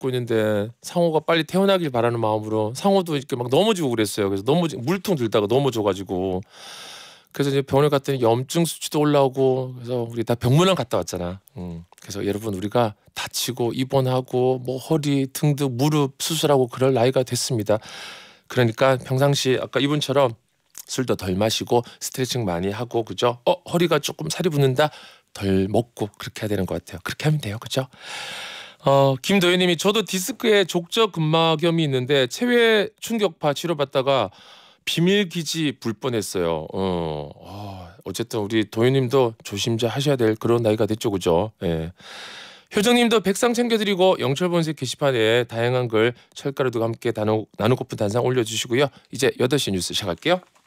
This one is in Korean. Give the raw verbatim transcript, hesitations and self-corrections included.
듣고 있는데 상호가 빨리 태어나길 바라는 마음으로 상호도 이렇게 막 넘어지고 그랬어요. 그래서 넘어지 물통 들다가 넘어져가지고 그래서 이제 병원에 갔더니 염증 수치도 올라오고 그래서 우리 다 병문안 갔다 왔잖아. 음. 그래서 여러분 우리가 다치고 입원하고 뭐 허리, 등등 무릎 수술하고 그럴 나이가 됐습니다. 그러니까 평상시 아까 이분처럼 술도 덜 마시고 스트레칭 많이 하고 그죠? 어 허리가 조금 살이 붙는다 덜 먹고 그렇게 해야 되는 것 같아요. 그렇게 하면 돼요, 그죠? 어 김도현님이 저도 디스크에 족저근막염이 있는데 체외 충격파 치료받다가 비밀 기지 불 뻔했어요. 어, 어 어쨌든 우리 도현님도 조심자 하셔야 될 그런 나이가 됐죠, 그죠? 예. 효정님도 백상 챙겨드리고 영철본색 게시판에 다양한 글 철가루도 함께 나누, 나누고픈 단상 올려주시고요. 이제 여덟 시 뉴스 시작할게요.